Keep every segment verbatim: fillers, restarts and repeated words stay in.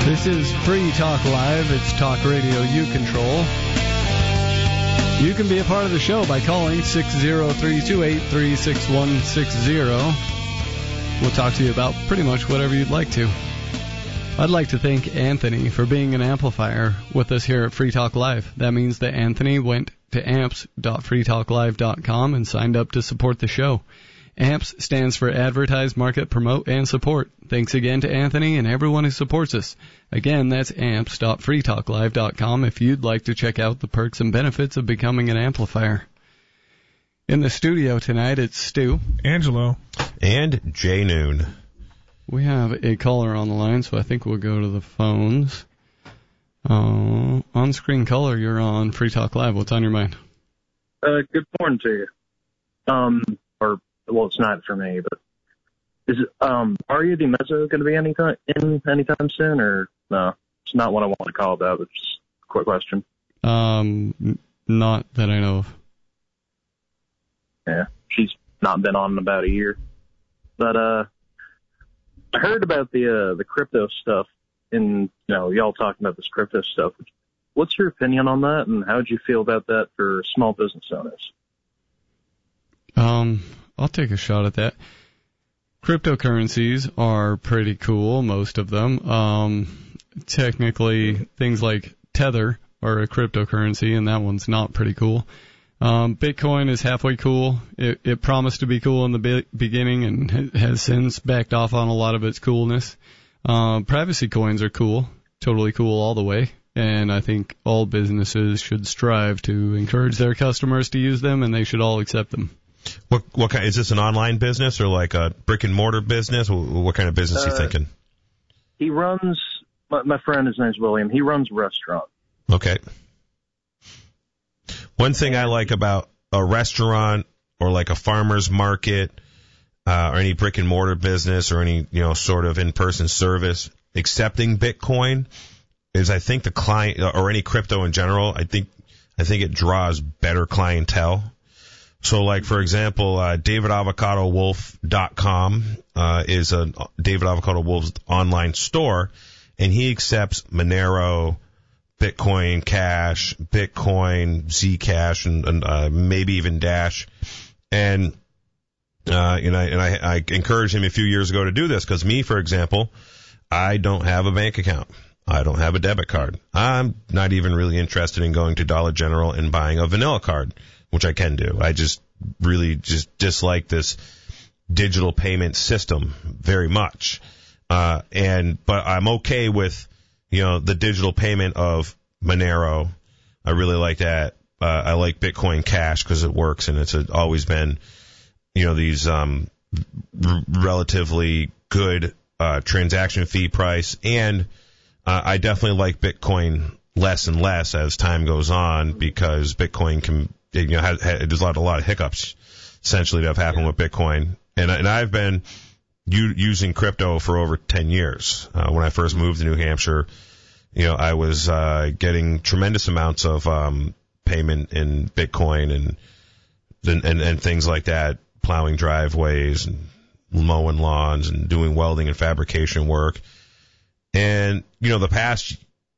This is Free Talk Live. It's talk radio you control. You can be a part of the show by calling six oh three, two eight three, six one six oh. We'll talk to you about pretty much whatever you'd like to. I'd like to thank Anthony for being an amplifier with us here at Free Talk Live. That means that Anthony went to amps dot free talk live dot com and signed up to support the show. AMPS stands for Advertise, Market, Promote, and Support. Thanks again to Anthony and everyone who supports us. Again, that's amps dot free talk live dot com if you'd like to check out the perks and benefits of becoming an amplifier. In the studio tonight, it's Stu, Angelo, and Jay Noon. We have a caller on the line, so I think we'll go to the phones. Uh, on-screen caller, you're on Free Talk Live. What's on your mind? Uh, good morning to you. Um, or well, it's not for me, but is it, um, Aria Di Mezzo going to be anytime in anytime soon, or no? It's not what I want to call about. It's just a quick question. Um, not that I know of. Yeah, she's not been on in about a year, but uh. I heard about the uh, the crypto stuff, and you know, y'all talking about this crypto stuff. What's your opinion on that, and how would you feel about that for small business owners? Um, I'll take a shot at that. Cryptocurrencies are pretty cool, most of them. Um, technically, things like Tether are a cryptocurrency, and that one's not pretty cool. Um, Bitcoin is halfway cool. It, it promised to be cool in the be- beginning and has since backed off on a lot of its coolness. Uh, privacy coins are cool, totally cool all the way, and I think all businesses should strive to encourage their customers to use them, and they should all accept them. What what kind? Is this an online business or like a brick and mortar business? What, what kind of business uh, are you thinking? He runs. My, my friend, his name's William. He runs a restaurant. Okay. One thing I like about a restaurant or like a farmer's market uh, or any brick and mortar business or any, you know, sort of in-person service accepting Bitcoin is I think the client or any crypto in general, I think I think it draws better clientele. So like, for example, uh, David Avocado Wolf dot com uh, is a David Avocado Wolf's online store, and he accepts Monero, Bitcoin Cash, Bitcoin, Zcash, and, and uh, maybe even Dash. And, uh, and, I, and I, I encouraged him a few years ago to do this because me, for example, I don't have a bank account. I don't have a debit card. I'm not even really interested in going to Dollar General and buying a vanilla card, which I can do. I just really just dislike this digital payment system very much. Uh, and, but I'm okay with, you know, the digital payment of Monero. I really like that. Uh, I like Bitcoin Cash because it works, and it's a, always been, you know, these um, r- relatively good uh, transaction fee price. And uh, I definitely like Bitcoin less and less as time goes on because Bitcoin can, you know, has, has, there's a lot, a lot of hiccups essentially that have happened with Bitcoin. And, and I've been u- using crypto for over ten years. Uh, when I first moved to New Hampshire, you know, I was uh, getting tremendous amounts of um, payment in Bitcoin and, and and and things like that, plowing driveways and mowing lawns and doing welding and fabrication work. And, you know, the past,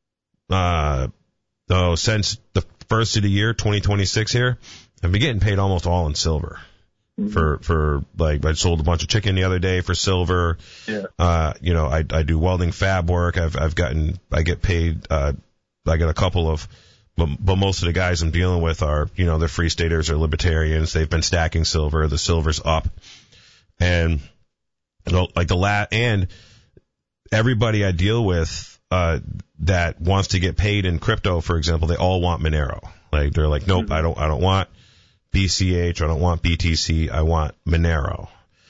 uh, oh, since the first of the year, twenty twenty-six here, I've been getting paid almost all in silver. For, for, like, I sold a bunch of chicken the other day for silver. Yeah. Uh, you know, I, I do welding fab work. I've, I've gotten, I get paid, uh, I get a couple of, but, but most of the guys I'm dealing with are, you know, they're free staters or libertarians. They've been stacking silver. The silver's up. And, you know, like the lat, and everybody I deal with, uh, that wants to get paid in crypto, for example, they all want Monero. Like, they're like, nope, mm-hmm. I don't, I don't want B C H, I don't want B T C, I want Monero.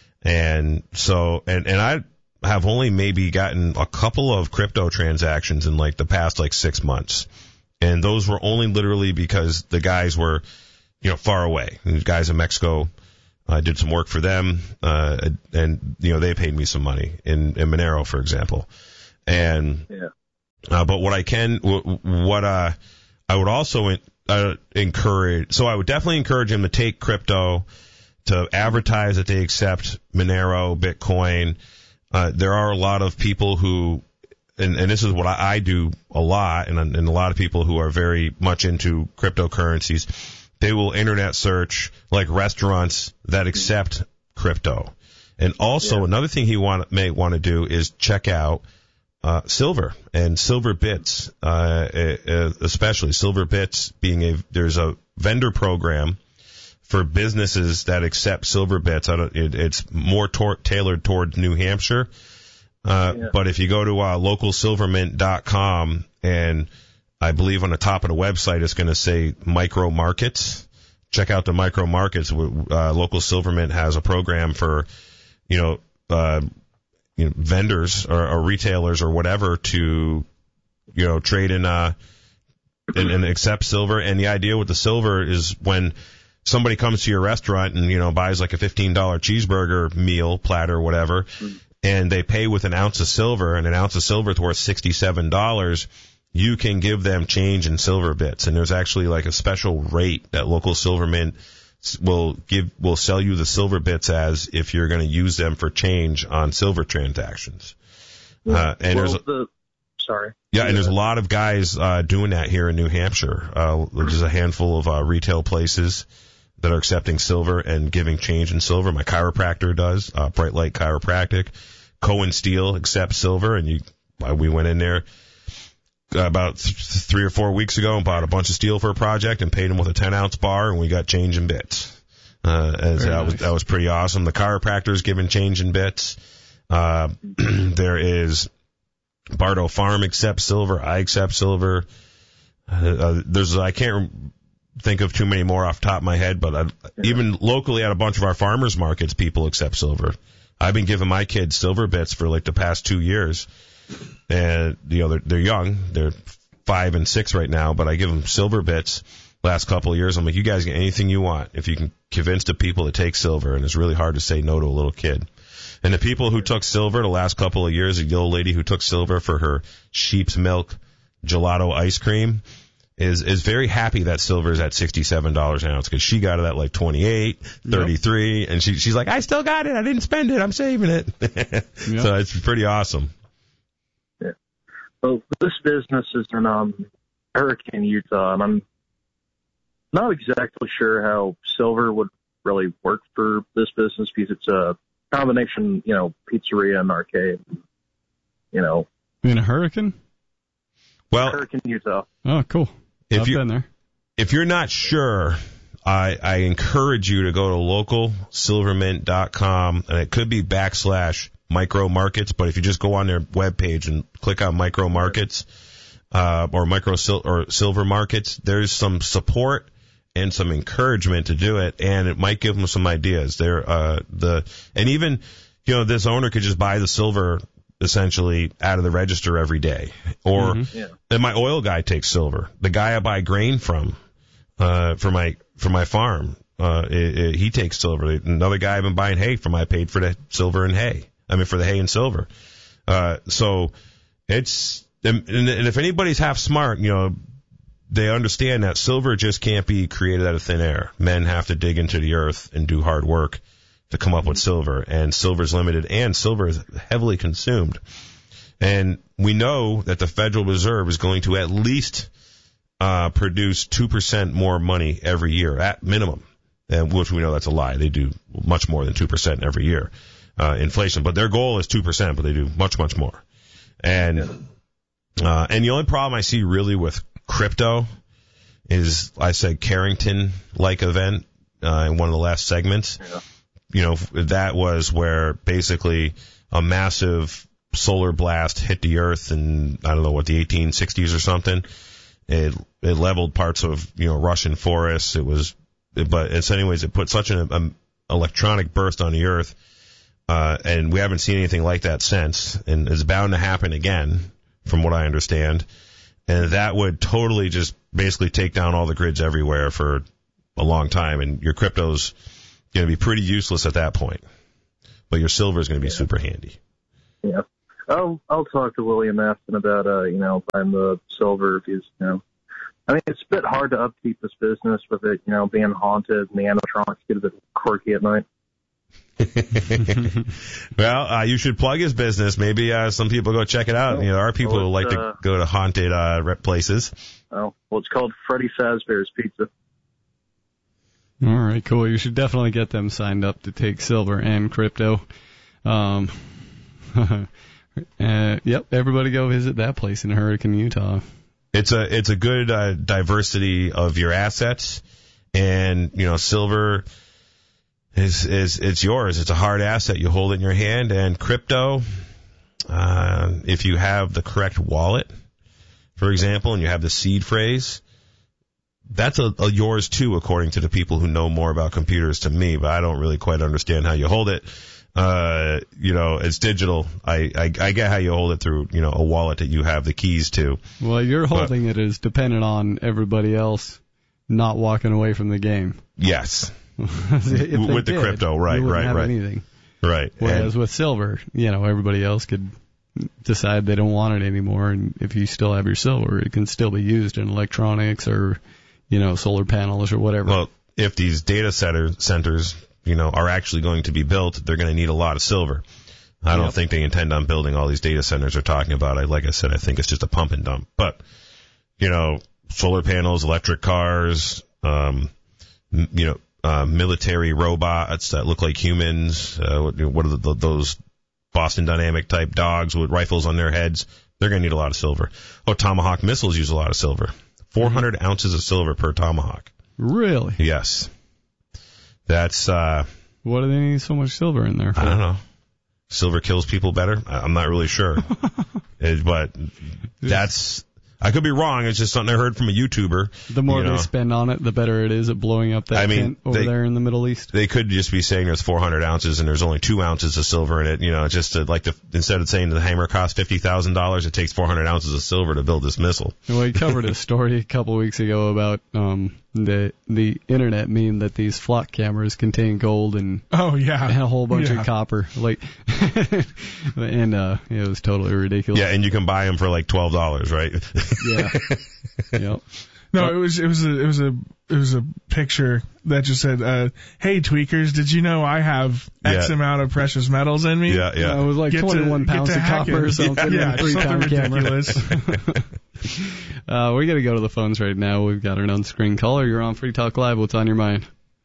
And so, and, and I have only maybe gotten a couple of crypto transactions in like the past like six months. And those were only literally because the guys were, you know, far away. And the guys in Mexico, I did some work for them, uh, and, you know, they paid me some money in, in Monero, for example. And, yeah. uh, but what I can, what, uh, I would also, Uh, encourage, so I would definitely encourage him to take crypto, to advertise that they accept Monero, Bitcoin. Uh, there are a lot of people who and, and this is what I, I do a lot, and, and a lot of people who are very much into cryptocurrencies, they will internet search like restaurants that accept crypto. And also yeah. another thing he want, may want to do is check out uh, silver and silver bits, uh, especially silver bits being a, there's a vendor program for businesses that accept silver bits. I don't, it, it's more tor- tailored towards New Hampshire. Uh, yeah. But if you go to uh, local silver mint dot com, and I believe on the top of the website it's going to say micro markets. Check out the micro markets. Uh, Local Silver Mint has a program for, you know, uh, you know, vendors or, or retailers or whatever to, you know, trade in, uh, and, and accept silver. And the idea with the silver is when somebody comes to your restaurant and, you know, buys like a fifteen dollars cheeseburger meal, platter, whatever, mm-hmm. and they pay with an ounce of silver, and an ounce of silver is worth sixty-seven dollars, you can give them change in silver bits. And there's actually like a special rate that Local Silver Mint will give, will sell you the silver bits as if you're going to use them for change on silver transactions. Uh, and well, there's a, the, sorry. Yeah, and there's a lot of guys uh, doing that here in New Hampshire. Uh, there's a handful of uh, retail places that are accepting silver and giving change in silver. My chiropractor does, uh, Bright Light Chiropractic. Cohen Steel accepts silver, and you, uh, we went in there about th- three or four weeks ago and bought a bunch of steel for a project and paid them with a ten ounce bar, and we got change in bits. Uh, as that nice. was, that was pretty awesome. The chiropractor's giving change in bits. Uh, there is Bardo Farm accepts silver. I accept silver. Uh, uh, there's, I can't think of too many more off the top of my head, but I, even locally at a bunch of our farmers markets, people accept silver. I've been giving my kids silver bits for like the past two years. And, you know, they're, they're young. They're five and six right now, but I give them silver bits last couple of years. I'm like, you guys get anything you want if you can convince the people to take silver. And it's really hard to say no to a little kid. And the people who took silver the last couple of years, the old lady who took silver for her sheep's milk gelato ice cream is, is very happy that silver is at sixty-seven dollars an ounce, because she got it at like twenty-eight, thirty-three, yep. and she, she's like, I still got it. I didn't spend it. I'm saving it. Yep. So it's pretty awesome. Well, this business is in um, Hurricane, Utah, and I'm not exactly sure how silver would really work for this business, because it's a combination, you know, pizzeria and arcade. You know, in a Hurricane? Well, Hurricane, Utah. Oh, cool. If I've you, been there. If you're not sure, I, I encourage you to go to local silver mint dot com, and it could be backslash micro markets, but if you just go on their webpage and click on micro markets, uh, or micro sil- or silver markets, there's some support and some encouragement to do it, and it might give them some ideas. There, uh, the, and even, you know, this owner could just buy the silver essentially out of the register every day. Or, mm-hmm. yeah. and my oil guy takes silver. The guy I buy grain from, uh, for my, for my farm, uh, it, it, he takes silver. Another guy I've been buying hay from, I paid for the silver and hay. I mean, for the hay and silver. Uh, so it's, and, and if anybody's half smart, you know, they understand that silver just can't be created out of thin air. Men have to dig into the earth and do hard work to come up with silver, and silver's limited, and silver is heavily consumed. And we know that the Federal Reserve is going to at least, uh, produce two percent more money every year at minimum, and which we know that's a lie. They do much more than two percent every year. Uh, inflation, but their goal is two percent, but they do much, much more. And, uh, and the only problem I see really with crypto is, I said Carrington-like event, uh, in one of the last segments. Yeah. You know, that was where basically a massive solar blast hit the earth in, I don't know what, the eighteen sixties or something. It, it leveled parts of, you know, Russian forests. It was, but it's anyways, it put such an um, electronic burst on the earth. Uh, and we haven't seen anything like that since, and it's bound to happen again, from what I understand. And that would totally just basically take down all the grids everywhere for a long time, and your crypto's going to be pretty useless at that point. But your silver is going to be yeah. super handy. Yeah. I'll, I'll talk to William Afton about, uh, you know, buying the silver, because, you know, I mean, it's a bit hard to upkeep this business with it, you know, being haunted, and the animatronics get a bit quirky at night. Well, uh, you should plug his business. Maybe uh, some people go check it out. You know, there are people well, who like uh, to go to haunted uh, rep places. Oh, well, it's called Freddie Fazbear's Pizza. All right, cool. You should definitely get them signed up to take silver and crypto. Um, uh, yep, everybody go visit that place in Hurricane, Utah. It's a it's a good uh, diversity of your assets, and you know, silver is is it's yours. It's a hard asset. You hold it in your hand, and crypto, uh, if you have the correct wallet, for example, and you have the seed phrase, that's a, a yours too, according to the people who know more about computers to me. But I don't really quite understand how you hold it. Uh, you know, it's digital. I, I I get how you hold it through, you know, a wallet that you have the keys to. Well, you're holding but, it is dependent on everybody else not walking away from the game. Yes. With the did, crypto, right, you wouldn't right, have right. Anything. Right. Whereas and, with silver, you know, everybody else could decide they don't want it anymore, and if you still have your silver, it can still be used in electronics or, you know, solar panels or whatever. Well, if these data center centers, you know, are actually going to be built, they're going to need a lot of silver. I don't yep. think they intend on building all these data centers they're talking about. I, like I said, I think it's just a pump and dump. But, you know, solar panels, electric cars, um, m- you know, uh, military robots that look like humans, uh, what, what are the, those Boston Dynamic type dogs with rifles on their heads? They're going to need a lot of silver. Oh, Tomahawk missiles use a lot of silver. four hundred mm-hmm. ounces of silver per Tomahawk. Really? Yes. That's, uh... What do they need so much silver in there for? I don't know. Silver kills people better? I'm not really sure. it, but that's... I could be wrong. It's just something I heard from a YouTuber. The more you know. they spend on it, the better it is at blowing up that I mean, tent over they, there in the Middle East. They could just be saying there's four hundred ounces and there's only two ounces of silver in it. You know, just to, like the, instead of saying the hammer costs fifty thousand dollars, it takes four hundred ounces of silver to build this missile. Well, we covered a story a couple weeks ago about um, the the internet meme that these flock cameras contain gold and oh yeah, and a whole bunch yeah. of copper. Like, and uh, it was totally ridiculous. Yeah, and you can buy them for like twelve dollars, right? Yeah. Yep. No, it was it was a it was a it was a picture that just said, uh, "Hey tweakers, did you know I have X Yeah. amount of precious metals in me?" Yeah, yeah. Uh, it was like Get to- twenty-one get pounds to of hacking. copper or something. Yeah, and three something pound camera. ridiculous. uh, we got to go to the phones right now. We've got an on-screen caller. You're on Free Talk Live. What's on your mind?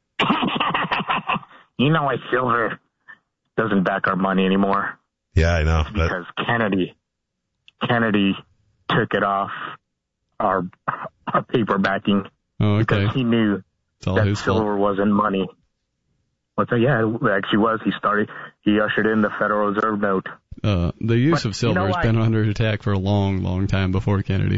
You know why silver doesn't back our money anymore? Yeah, I know. But, Because Kennedy, Kennedy took it off our our paper backing Oh, okay. because he knew It's all that his fault. silver wasn't money. What's that? Yeah, it actually was. He started. He ushered in the Federal Reserve note. Uh, the use But of silver you know has what? been under attack for a long, long time before Kennedy.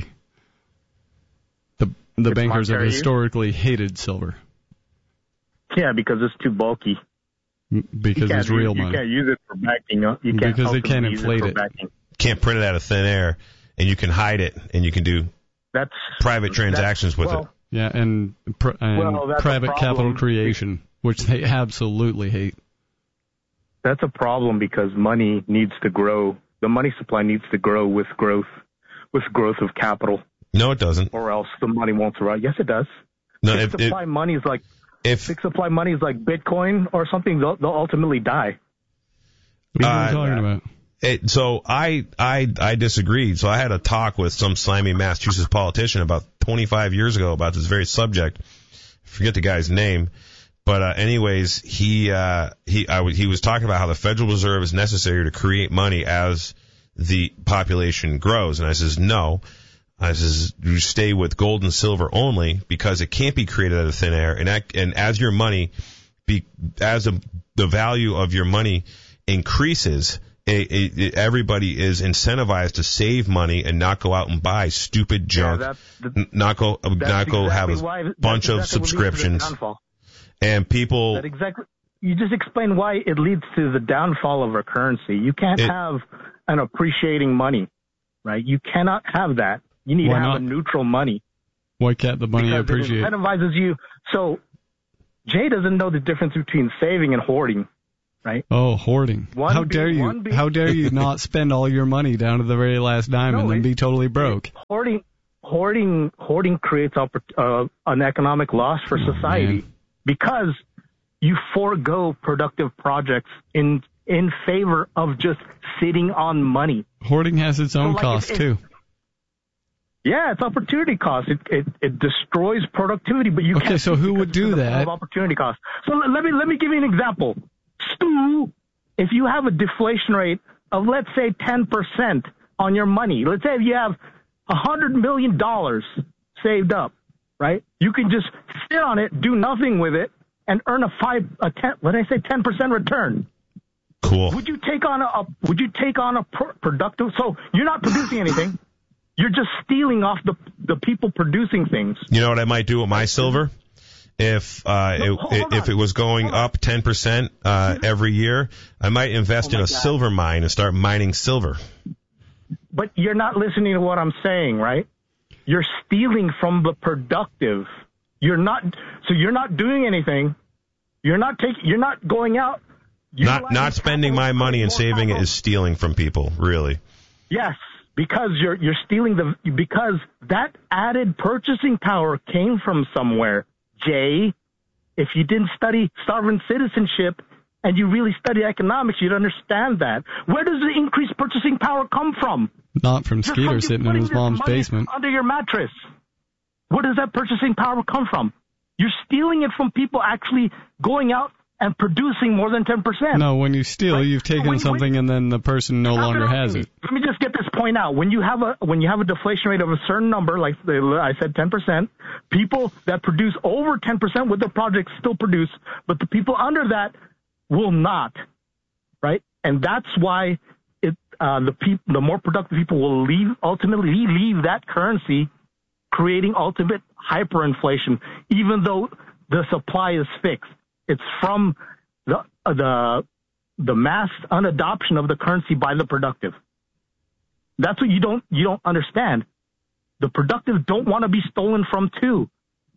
The the It's bankers have monetary use? historically hated silver Yeah, because it's too bulky. m- because You can't it's real use, money. You can't use it for backing. You can't Because they can't ultimately use inflate it. it. For backing. can't print it out of thin air, and you can hide it, and you can do That's private transactions that's, with well, it. Yeah, and, pr- and Well, that's a private problem. capital creation, which they absolutely hate. That's a problem because money needs to grow. The money supply needs to grow with growth, with growth of capital, No, it doesn't. or else the money won't survive. Yes, it does. No, Fixed if, if, supply money is like if fixed supply money is like Bitcoin or something. They'll, they'll ultimately die. What are Uh, you talking about? It, so I, I, I disagreed. So I had a talk with some slimy Massachusetts politician about twenty-five years ago about this very subject. I forget the guy's name, but uh, anyways, he, uh, he, I w- he was talking about how the Federal Reserve is necessary to create money as the population grows. And I says, no. I says, you stay with gold and silver only because it can't be created out of thin air. And, that, and as your money, be, as a, the value of your money increases, It, it, it, everybody is incentivized to save money and not go out and buy stupid junk, Yeah, that- that- n- not go That's not go have exactly a why- that's bunch of exactly what leads to the subscriptions, downfall. and people. That exactly. You just explained why it leads to the downfall of our currency. You can't It- have an appreciating money, right? You cannot have that. You need Why to have not? a neutral money. Why can't the money because appreciate? it incentivizes you. So Jay doesn't know the difference between saving and hoarding, right? Oh, hoarding! One How be- dare you? one be- How dare you not spend all your money down to the very last dime No, and then it- be totally broke? Hoarding, hoarding, hoarding creates oppor- uh, an economic loss for Oh, society man. because you forego productive projects in in favor of just sitting on money. Hoarding has its own So, like, cost, it- it- too. Yeah, it's opportunity cost. It it, it destroys productivity, but you Okay, can't. so who because would do it's in the that? form of opportunity cost. So let let me let me give you an example. Stu, if you have a deflation rate of let's say ten percent on your money, let's say if you have a hundred million dollars saved up, right? You can just sit on it, do nothing with it, and earn a five a ten. What did I say? Ten percent return. Cool. Would you take on a, a would you take on a pr- productive? So you're not producing anything. You're just stealing off the the people producing things. You know what I might do with my silver? If uh, No, it, hold it, if on. it was going up ten percent uh, every year, I might invest Oh in my a God. silver mine and start mining silver. But you're not listening to what I'm saying, right? You're stealing from the productive. You're not. So you're not doing anything. You're not taking. You're not going out. Not utilizing not spending capital, my money and creating more saving it capital. is stealing from people, really. Yes, because you're you're stealing the because that added purchasing power came from somewhere. Jay, if you didn't study sovereign citizenship and you really study economics, you'd understand that. Where does the increased purchasing power come from? Not from Just Skeeter from you sitting in putting his this mom's money basement. under your mattress. Where does that purchasing power come from? You're stealing it from people actually going out and producing more than ten percent. No, when you steal, Right. you've taken When- something and then the person no Stop longer interrupting has me. it. Let me just get this point out. When you have a when you have a deflation rate of a certain number, like the- I said, ten percent, people that produce over ten percent with their projects still produce, but the people under that will not, right? And that's why it uh, the peop- the more productive people will leave ultimately leave that currency, creating ultimate hyperinflation, even though the supply is fixed. It's from the uh, the the mass unadoption of the currency by the productive. That's what you don't you don't understand. The productive don't want to be stolen from too.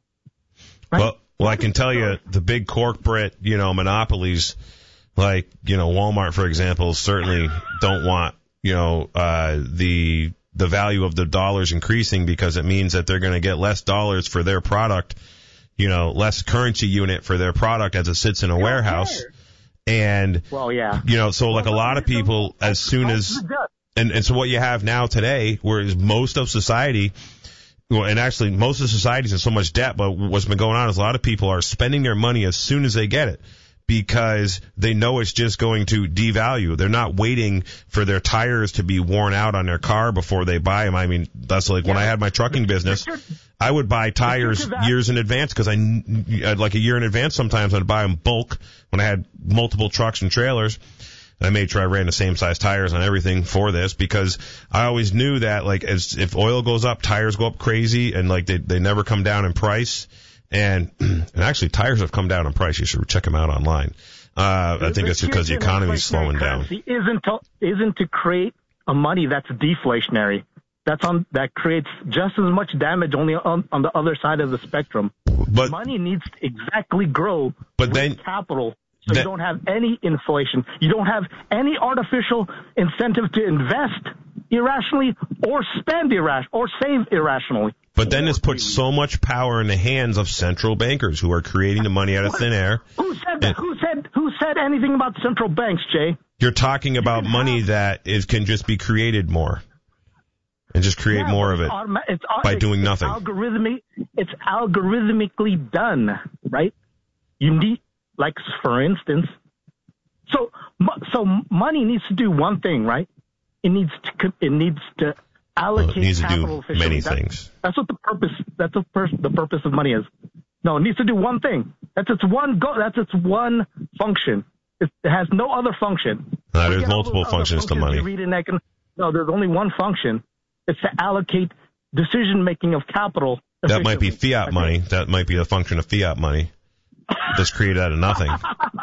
Right? Well, well, I can tell you the big corporate, you know, monopolies like, you know, Walmart, for example, certainly don't want, you know, uh, the the value of the dollars increasing because it means that they're going to get less dollars for their product, you know, less currency unit for their product as it sits in a warehouse. And, Well, yeah. you know, so like a lot of people, as soon as, and, and so what you have now today, whereas most of society, well, and actually most of society's in so much debt, but what's been going on is a lot of people are spending their money as soon as they get it because they know it's just going to devalue. They're not waiting for their tires to be worn out on their car before they buy them. I mean, that's like when I had my trucking business, I would buy tires years in advance because I, kn- like a year in advance sometimes I'd buy them bulk when I had multiple trucks and trailers. And I made sure I ran the same size tires on everything for this because I always knew that like as if oil goes up, tires go up crazy and like they they never come down in price. And and actually tires have come down in price. You should check them out online. Uh, I think it's because the economy is slowing down. Isn't to, isn't to create a money that's deflationary. That's on that creates just as much damage only on, on the other side of the spectrum. But money needs to exactly grow but with then capital. So that, you don't have any inflation. You don't have any artificial incentive to invest irrationally or spend irrationally or save irrationally. But then this puts so much power in the hands of central bankers who are creating the money out of thin air. Who said that? Who said who said anything about central banks, Jay? You're talking about money that is can just be created more. And just create Yeah, more of it automa- it's, by it's, doing it's nothing. Algorithmic, it's algorithmically done, right? You need, like, for instance, so so money needs to do one thing, right? It needs to it needs to allocate well, it needs to capital do many efficiently. things. That's, that's what the purpose. That's what pur- the purpose of money is. No, it needs to do one thing. That's its one go. That's its one function. It, it has no other function. Uh, there's Forget all multiple those other functions to functions money. you read in econ- no, there's only one function. It's to allocate decision-making of capital. That might be efficiently. fiat money. That might be the function of fiat money. That's created out of nothing.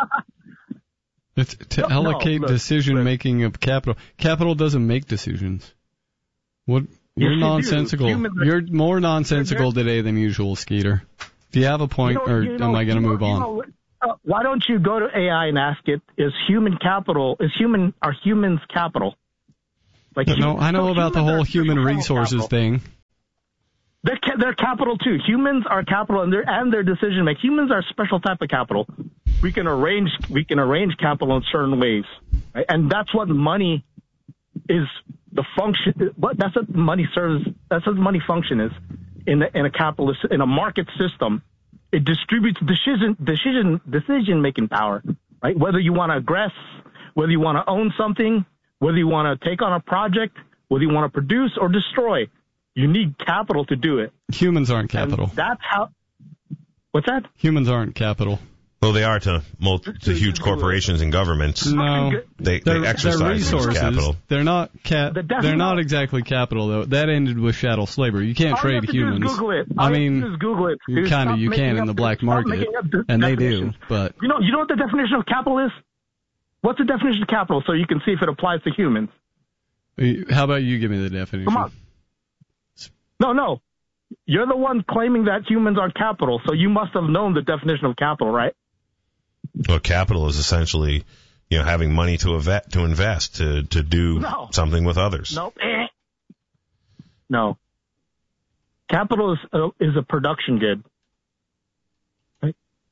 It's to No, no, allocate look, decision-making of capital. Capital doesn't make decisions. What? You're Yes, you do. nonsensical. Humans are- You're more nonsensical today than usual, Skeeter. Do you have a point, You know- or you know- am I going to you know- move you on? know, uh, why don't you go to A I and ask it, is human capital, is human, are humans capital? Like, No, I know so about the humans whole are human special resources capital. thing. They're, ca- they're capital too. Humans are capital and their and their decision making. Humans are a special type of capital. we can arrange we can arrange capital in certain ways, right? And that's what money is. The function. What that's what money serves. That's what money function is in a, in a capitalist in a market system. It distributes decision decision decision making power, right? Whether you want to aggress, whether you want to own something, whether you want to take on a project, whether you want to produce or destroy, you need capital to do it. Humans aren't capital. And that's how. What's that? Humans aren't capital. Well, they are to multi, to huge corporations and governments. No, they, they're, they exercise they're resources. capital. They're not ca- The They're not definition- exactly capital though. That ended with chattel slavery. You can't All you have trade to do is humans. Google it. I All you mean, have to do is Google it. you Dude, kind of stop you making can in up- the black stop market, making up de- and they do. definitions. But You know, you know what the definition of capital is? What's the definition of capital? So you can see if it applies to humans. how about you give me the definition? Come on. No, no. You're the one claiming that humans are capital, so you must have known the definition of capital, right? Well, capital is essentially, you know, having money to invest, to invest, to to do No. something with others. Nope. Eh. No. Capital is a, is a production good. Right?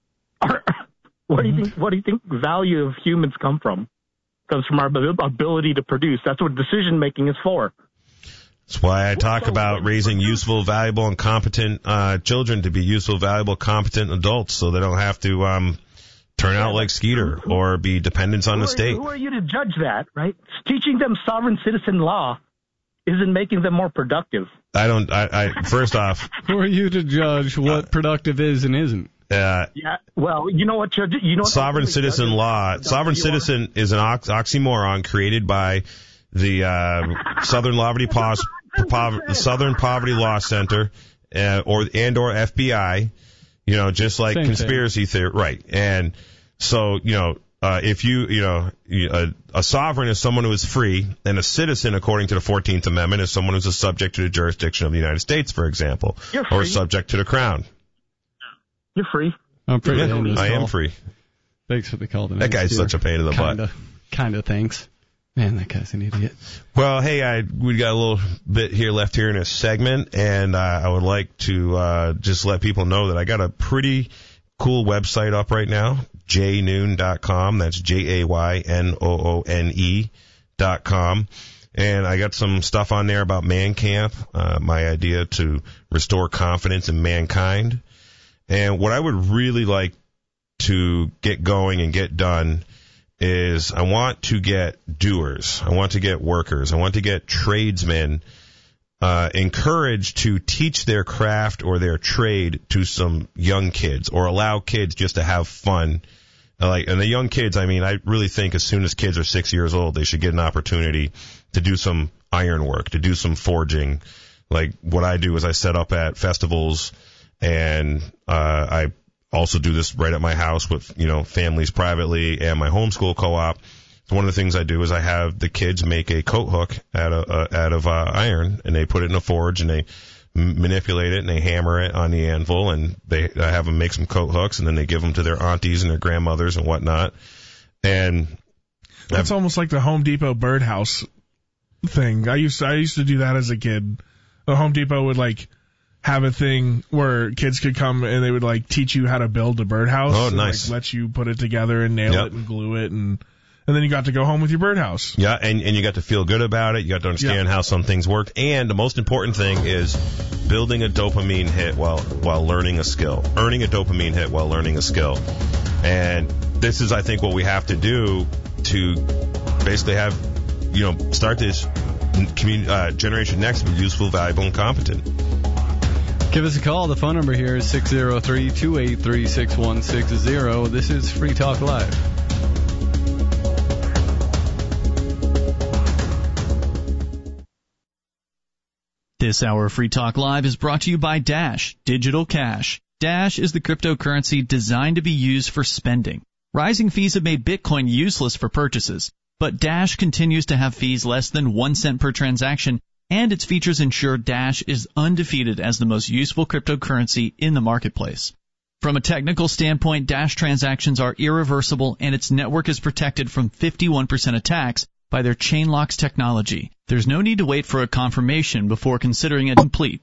What do you think? What do you think value of humans come from? Comes from our ability to produce. That's what decision making is for. That's why I talk So- about raising useful, valuable, and competent uh, children to be useful, valuable, competent adults, so they don't have to um, turn out like Skeeter or be dependents on Who the are, state. who are you to judge that, right? Teaching them sovereign citizen law isn't making them more productive. I don't. I, I first off, Who are you to judge what productive is and isn't? uh, Yeah. Well, you know what? Judge, you know what sovereign ultimately citizen judges- law. Don't Sovereign you citizen is an ox- oxymoron created by the uh, Southern Poverty Pos- Pov- the Southern Poverty Law Center, uh, or and or F B I. You know, just like Same conspiracy theory, right? And so, you know, uh, if you, you know, you- a, a sovereign is someone who is free, and a citizen, according to the fourteenth Amendment, is someone who's a subject to the jurisdiction of the United States, for example, You're or free. subject to the crown. You're free. I'm pretty Yeah, into this I am call. free. Thanks for the call. That guy's such a pain in the butt. Kinda, kinda thanks. Man, that guy's an idiot. Well, hey, I we got a little bit here left here in this segment, and uh, I would like to uh, just let people know that I got a pretty cool website up right now, jay noon dot com. That's J A Y N O O N E dot com. And I got some stuff on there about Man Camp, uh, my idea to restore confidence in mankind. And what I would really like to get going and get done is I want to get doers. I want to get workers. I want to get tradesmen uh, encouraged to teach their craft or their trade to some young kids, or allow kids just to have fun. Like, and the young kids, I mean, I really think as soon as kids are six years old, they should get an opportunity to do some iron work, to do some forging. Like what I do is I set up at festivals, and uh, I also do this right at my house with, you know, families privately and my homeschool co-op. So one of the things I do is I have the kids make a coat hook out of, uh, out of uh, iron, and they put it in a forge, and they m- manipulate it, and they hammer it on the anvil, and they I have them make some coat hooks, and then they give them to their aunties and their grandmothers and whatnot. And That's almost like the Home Depot birdhouse thing. I used to, I used to do that as a kid. The Home Depot would like have a thing where kids could come and they would like teach you how to build a birdhouse. Oh, and, nice. Like, let you put it together and nail Yep. it and glue it, and and then you got to go home with your birdhouse. Yeah, and, and you got to feel good about it. You got to understand Yeah. how some things work. And the most important thing is building a dopamine hit while while learning a skill. Earning a dopamine hit while learning a skill. And this is, I think, what we have to do to basically have, you know, start this community, uh, Generation Next to be useful, valuable, and competent. Give us a call. The phone number here is six oh three, two eight three, six one six zero. This is Free Talk Live. This hour of Free Talk Live is brought to you by Dash Digital Cash. Dash is the cryptocurrency designed to be used for spending. Rising fees have made Bitcoin useless for purchases, but Dash continues to have fees less than one cent per transaction, and its features ensure Dash is undefeated as the most useful cryptocurrency in the marketplace. From a technical standpoint, Dash transactions are irreversible, and its network is protected from fifty-one percent attacks by their Chainlocks technology. There's no need to wait for a confirmation before considering it complete.